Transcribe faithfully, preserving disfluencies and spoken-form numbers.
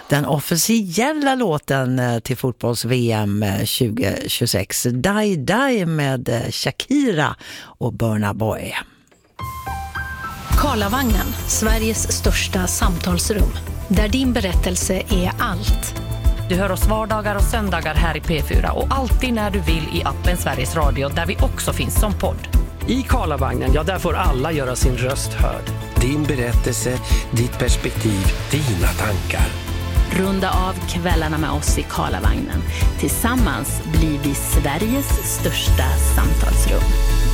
Den officiella låten till fotbolls-V M tjugohundratjugosex, Die Die med Shakira och Burna Boy. Karlavagnen, Sveriges största samtalsrum. Där din berättelse är allt. Du hör oss vardagar och söndagar här i P fyra och alltid när du vill i appen Sveriges Radio där vi också finns som podd. I Karlavagnen, ja där får alla göra sin röst hörd. Din berättelse, ditt perspektiv, dina tankar. Runda av kvällarna med oss i Karlavagnen. Tillsammans blir vi Sveriges största samtalsrum.